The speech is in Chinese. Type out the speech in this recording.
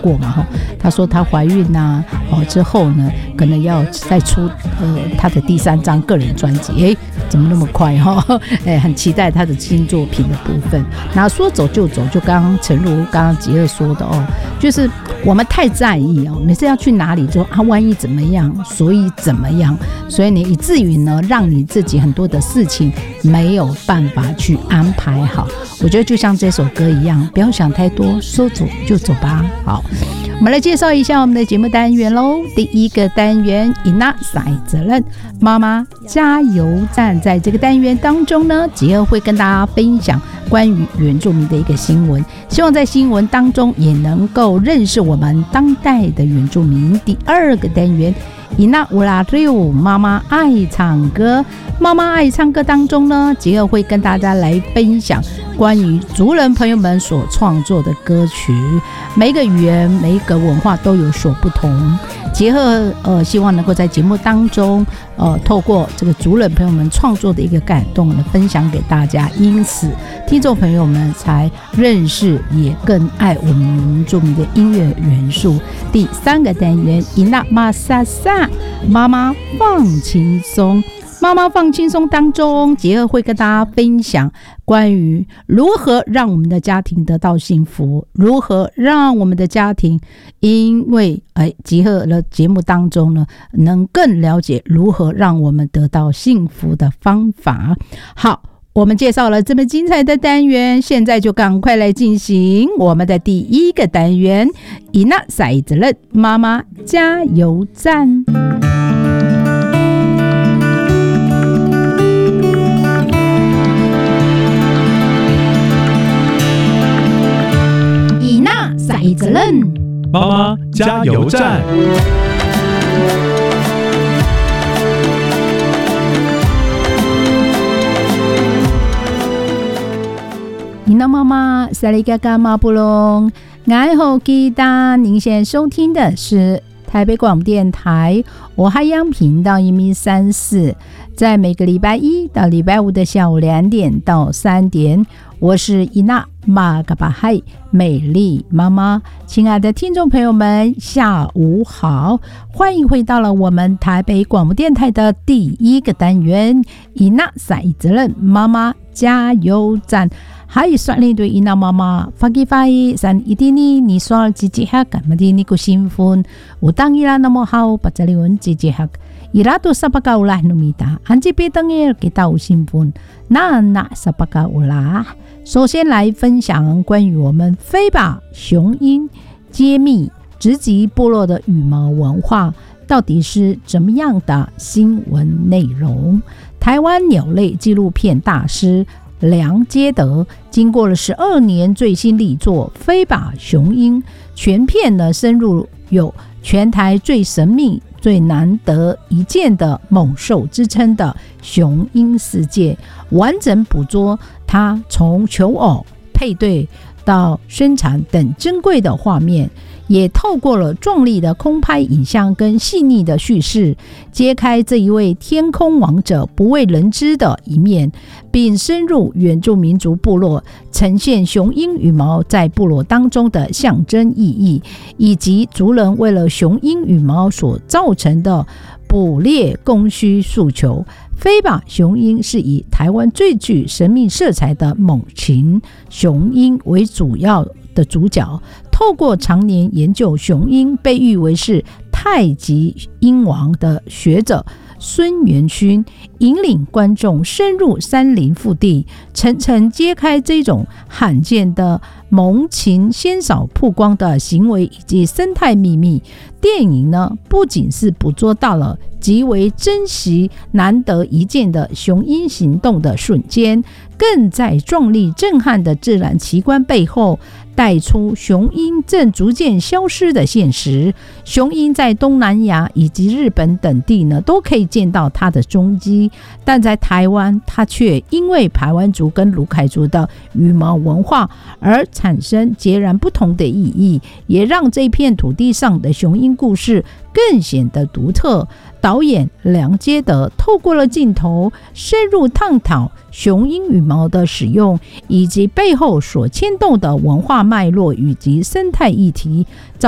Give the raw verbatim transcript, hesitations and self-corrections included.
过嘛哈。她说她怀孕呐、啊，哦之后呢，可能要再出呃她的第三张个人专辑，哎，怎么那么快哈？哎，很期待她的新作品的部分。然后说走就走，就刚刚诚如刚刚杰儿说的哦，就是我们太在意哦，每次要去哪里之后啊，万一怎么样，所以怎么样，所以你以至于呢，让你自己很多的事情没有办法去安排好。我觉得就像这首歌一样，不要想太多，说走就走吧。好，我们来介绍一下我们的节目单元喽。第一个单元，伊娜晒责任，妈妈加油站。在这个单元当中呢，杰儿会跟大家分享关于原住民的一个新闻，希望在新闻当中也能够认识我们当代的原住民。第二个单元，伊娜乌拉六，妈妈爱唱歌。妈妈爱唱歌当中呢，杰儿会跟大家来分享关于族人朋友们所创作的歌曲，每一个语言每一个文化都有所不同。杰儿呃希望能够在节目当中呃透过这个族人朋友们创作的一个感动呢，分享给大家，因此听众朋友们才认识也更爱我们原住民的音乐元素。第三个单元，伊娜玛萨萨，妈妈放轻松。妈妈放轻松当中，杰儿会跟大家分享关于如何让我们的家庭得到幸福，如何让我们的家庭因为哎结合了节目当中呢，能更了解如何让我们得到幸福的方法。好，我们介绍了这么精彩的单元，现在就赶快来进行我们的第一个单元，伊娜赛责任，妈妈加油站。赛责任， 妈妈加油站。 你的妈妈萨利嘎嘎马布隆，爱好吉他。您现在收听的是台北广播电台我海洋频道一米三四，在每个礼拜一到礼拜五的下午两点到三点，我是伊娜玛嘎巴海美丽妈妈。亲爱的听众朋友们，下午好，欢迎回到了我们台北广播电台的第一个单元，伊娜赛责任，妈妈加油站。还算你对伊娜妈妈发给发伊san一你你说自己哈干嘛的你个幸福我当伊拉那么好把这里问自己哈伊拉都啥巴嘎乌拉努米达安吉别等伊给到幸福那那啥巴嘎乌拉。首先来分享关于我们飞吧雄鹰揭秘直击部落的羽毛文化到底是怎么样的新闻内容。台湾鸟类纪录片大师梁阶德经过了十二年最新力作《飞吧雄鹰》，全片呢深入有全台最神秘、最难得一见的猛兽之称的雄鹰世界，完整捕捉它从求偶、配对到生产等珍贵的画面。也透过了壮丽的空拍影像跟细腻的叙事，揭开这一位天空王者不为人知的一面，并深入原住民族部落，呈现雄鹰羽毛在部落当中的象征意义，以及族人为了雄鹰羽毛所造成的捕猎供需诉求。飞吧雄鹰是以台湾最具神秘色彩的猛禽雄鹰为主要的主角，透过常年研究雄鹰，被誉为是太极鹰王的学者孙元勋，引领观众深入山林腹地，层层揭开这种罕见的猛禽鲜少曝光的行为以及生态秘密。电影呢，不仅是捕捉到了极为珍惜难得一见的雄鹰行动的瞬间，更在壮丽震撼的自然奇观背后带出雄鹰正逐渐消失的现实。雄鹰在东南亚以及日本等地呢，都可以见到它的踪迹，但在台湾，它却因为排湾族跟鲁凯族的羽毛文化而产生截然不同的意义，也让这片土地上的雄鹰故事更显得独特。导演梁阶德透过了镜头深入探讨雄鹰羽毛的使用，以及背后所牵动的文化脉络以及生态议题，